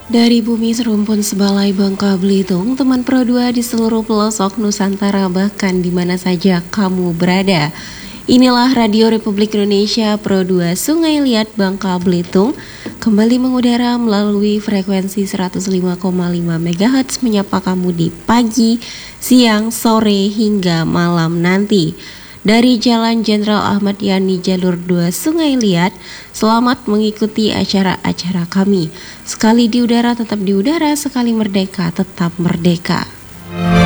Dari bumi serumpun sebalai Bangka Belitung, teman Pro 2 di seluruh pelosok Nusantara bahkan di mana saja kamu berada. Inilah Radio Republik Indonesia Pro 2 Sungai Liat Bangka Belitung kembali mengudara melalui frekuensi 105,5 MHz menyapa kamu di pagi, siang, sore hingga malam nanti. Dari Jalan Jenderal Ahmad Yani Jalur 2 Sungai Liat, selamat mengikuti acara-acara kami. Sekali di udara tetap di udara, sekali merdeka tetap merdeka.